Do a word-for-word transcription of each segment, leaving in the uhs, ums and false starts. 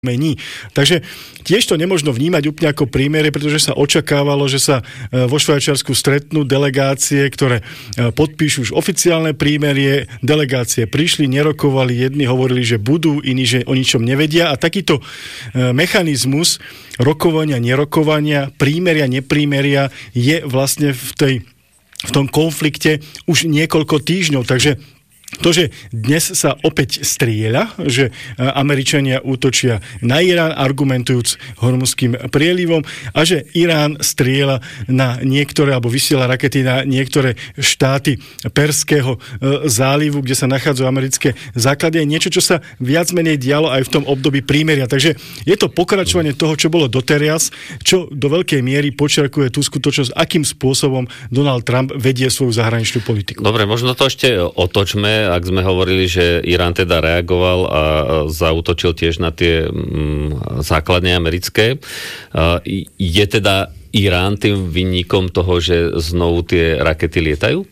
mení. Takže tiež to nemožno vnímať úplne ako prímerie, pretože sa očakávalo, že sa vo Švajčiarsku stretnú delegácie, ktoré podpíšu už oficiálne prímerie. Delegácie prišli, nerokovali, jedni hovorili, že budú, iní, že o ničom nevedia. A takýto mechanizmus rokovania, nerokovania, prímeria, neprímeria je vlastne v tej, v tom konflikte už niekoľko týždňov. Takže to, že dnes sa opäť strieľa, že Američania útočia na Irán, argumentujúc Hormuzským prielivom, a že Irán strieľa na niektoré, alebo vysiela rakety na niektoré štáty Perského zálivu, kde sa nachádzajú americké základy, je niečo, čo sa viac menej dialo aj v tom období prímeria. Takže je to pokračovanie toho, čo bolo doteraz, čo do veľkej miery počerkuje tú skutočnosť, akým spôsobom Donald Trump vedie svoju zahraničnú politiku. Dobre, možno to ešte otočme, ak sme hovorili, že Irán teda reagoval a zaútočil tiež na tie mm, základne americké. Je teda Irán tým vinníkom toho, že znovu tie rakety lietajú?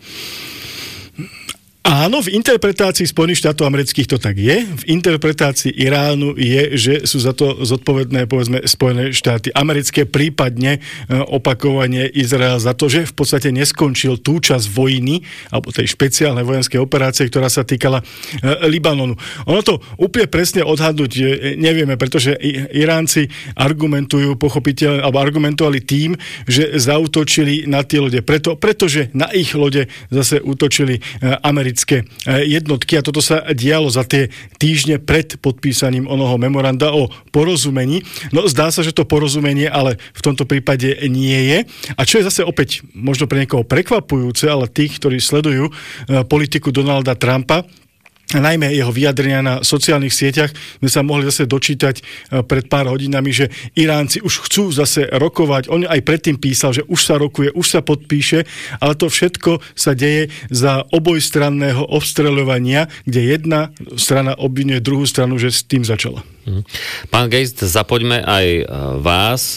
Áno, v interpretácii Spojených štátov amerických to tak je. V interpretácii Iránu je, že sú za to zodpovedné, povedzme, Spojené štáty americké, prípadne opakovanie Izrael za to, že v podstate neskončil tú časť vojny, alebo tej špeciálnej vojenskej operácie, ktorá sa týkala Libanonu. Ono to úplne presne odhadnúť nevieme, pretože Iránci argumentujú pochopiteľne, alebo argumentovali tým, že zaútočili na tie lode. Preto, pretože na ich lode zase útočili americké jednotky a toto sa dialo za tie týždne pred podpísaním onoho memoranda o porozumení. No zdá sa, že to porozumenie ale v tomto prípade nie je. A čo je zase opäť možno pre niekoho prekvapujúce, ale tých, ktorí sledujú politiku Donalda Trumpa, najmä jeho vyjadrenia na sociálnych sieťach, sme sa mohli zase dočítať pred pár hodinami, že Iránci už chcú zase rokovať. On aj predtým písal, že už sa rokuje, už sa podpíše, ale to všetko sa deje za obojstranného obstreľovania, kde jedna strana obvinuje druhú stranu, že s tým začala. Pán Geist, zapoďme aj vás.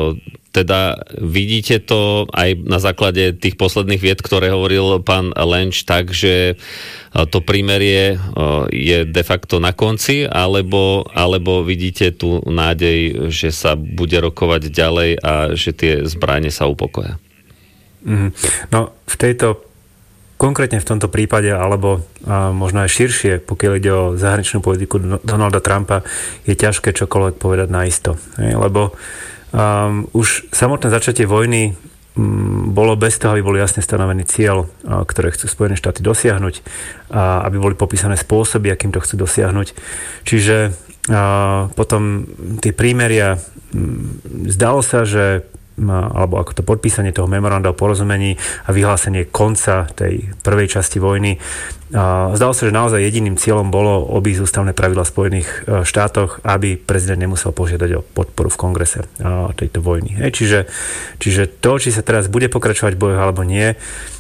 Teda vidíte to aj na základe tých posledných vied, ktoré hovoril pán Lenč, tak, že to prímerie je de facto na konci, alebo, alebo vidíte tú nádej, že sa bude rokovať ďalej a že tie zbrane sa upokoja? Mm, no, v tejto, konkrétne v tomto prípade, alebo a možno aj širšie, pokiaľ ide o zahraničnú politiku Donalda Trumpa, je ťažké čokoľvek povedať naisto. Lebo Um, už samotné začatie vojny um, bolo bez toho, aby bol jasne stanovený cieľ, uh, ktoré chcú Spojené štáty dosiahnuť, a aby boli popísané spôsoby, akým to chcú dosiahnuť. Čiže uh, potom tie prímeria, um, zdalo sa, že alebo ako to podpísanie toho memoranda o porozumení a vyhlásenie konca tej prvej časti vojny. Zdalo sa, že naozaj jediným cieľom bolo obísť ústavné pravidlá v Spojených štátoch, aby prezident nemusel požiadať o podporu v kongrese tejto vojny. Čiže, čiže to, či sa teraz bude pokračovať v bojoch alebo nie,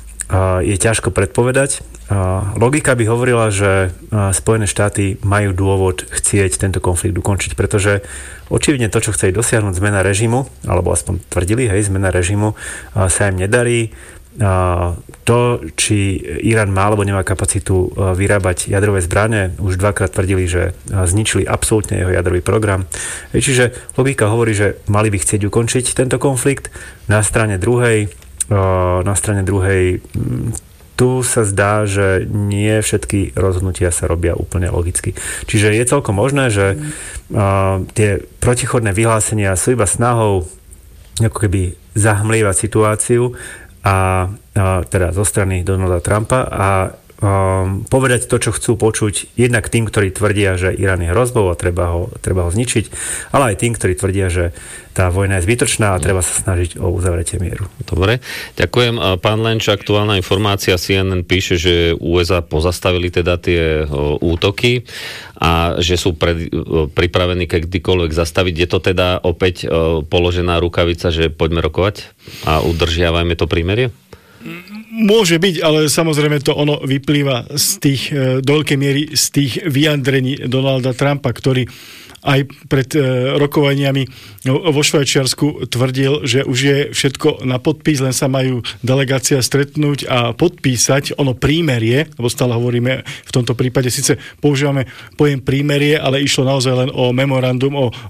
je ťažko predpovedať. Logika by hovorila, že Spojené štáty majú dôvod chcieť tento konflikt ukončiť, pretože očividne to, čo chceli dosiahnuť, zmena režimu, alebo aspoň tvrdili, hej, zmena režimu, sa im nedarí. To, či Irán má alebo nemá kapacitu vyrábať jadrové zbrane, už dvakrát tvrdili, že zničili absolútne jeho jadrový program. Čiže logika hovorí, že mali by chcieť ukončiť tento konflikt. Na strane druhej Na strane druhej tu sa zdá, že nie všetky rozhodnutia sa robia úplne logicky. Čiže je celkom možné, že uh, tie protichodné vyhlásenia sú iba snahou ako keby zahmlievať situáciu a uh, teda zo strany Donalda Trumpa a Um, povedať to, čo chcú počuť jednak tým, ktorí tvrdia, že Irán je hrozbou a treba ho, treba ho zničiť, ale aj tým, ktorí tvrdia, že tá vojna je zbytočná a treba sa snažiť o uzavretie mieru. Dobre, ďakujem. Pán Lenč, aktuálna informácia, C N N píše, že U S A pozastavili teda tie o, útoky a že sú pred, o, pripravení kedykoľvek zastaviť. Je to teda opäť o, položená rukavica, že poďme rokovať a udržiavajme to prímerie? Môže byť, ale samozrejme to ono vyplýva z tých, do veľkej miery z tých vyjadrení Donalda Trumpa, ktorý aj pred rokovaniami vo Švajčiarsku tvrdil, že už je všetko na podpis, len sa majú delegácia stretnúť a podpísať ono prímerie, lebo stále hovoríme v tomto prípade, síce používame pojem prímerie, ale išlo naozaj len o memorandum, o